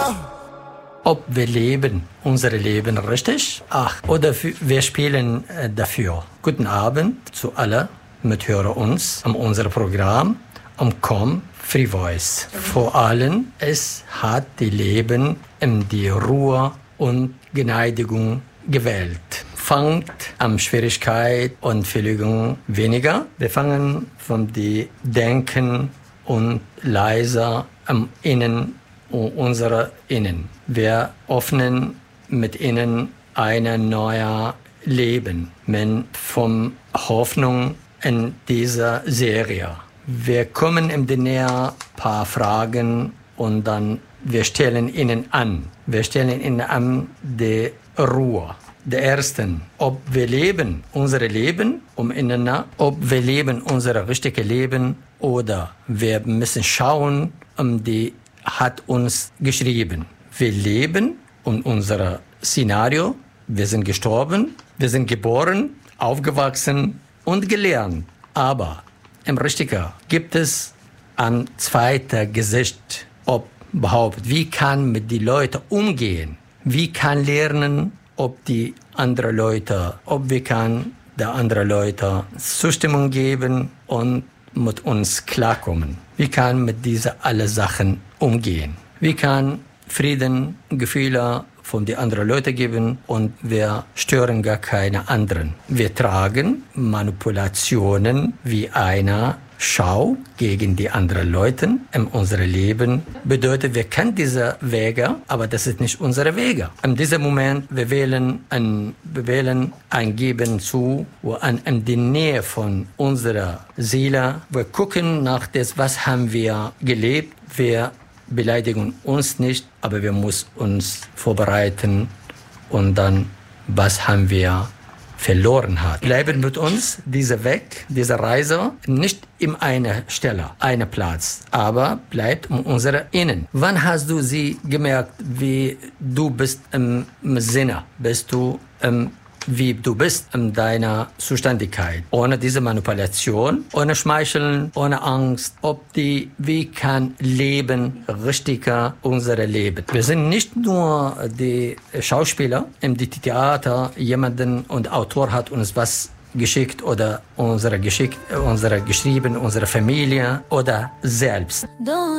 Ob wir leben unser Leben richtig, oder wir spielen dafür. Guten Abend zu allen Mithörer uns an unserem Programm Com Free Voice. Vor allem, es hat die Leben in die Ruhe und Gneidigung gewählt. Fangt an Schwierigkeit und Verlegung weniger. Wir fangen von die Denken und leiser am Innen unserer Innen. Wir öffnen mit ihnen ein neues Leben, mit von Hoffnung in dieser Serie. Wir kommen im näher paar Fragen und dann wir stellen ihnen an. Wir stellen ihnen an die Ruhe. Der ersten, ob wir leben unser Leben ineinander, ob wir leben unser richtiges Leben oder wir müssen schauen, die hat uns geschrieben. Wir leben in unserem Szenario. Wir sind gestorben, wir sind geboren, aufgewachsen und gelernt. Aber im Richtigen gibt es ein zweites Gesicht. Ob überhaupt, wie kann mit den Leuten umgehen? Wie kann lernen, ob die anderen Leute, ob wir kann der anderen Leute Zustimmung geben und mit uns klarkommen. Wie kann mit diesen alle Sachen umgehen? Wie kann Frieden, Gefühle von den anderen Leuten geben und wir stören gar keine anderen. Wir tragen Manipulationen wie eine Schau gegen die anderen Leute in unserem Leben. Bedeutet, wir kennen diese Wege, aber das ist nicht unsere Wege. In diesem Moment, wir wählen ein Geben zu, wo in die Nähe von unserer Seele, wir gucken nach das, was haben wir gelebt. Wir beleidigen uns nicht, aber wir müssen uns vorbereiten und dann, was haben wir verloren hat. Bleiben mit uns diese Weg, diese Reise, nicht in einer Stelle, einem Platz, aber bleibt in unserer Innen. Wann hast du sie gemerkt, wie du bist im Sinne? Bist du wie du bist in deiner Zuständigkeit? Ohne diese Manipulation, ohne Schmeicheln, ohne Angst. Wie kann Leben richtiger unser Leben? Wir sind nicht nur die Schauspieler im Theater, jemanden und Autor hat uns was geschickt oder unsere geschrieben, unsere Familie oder selbst.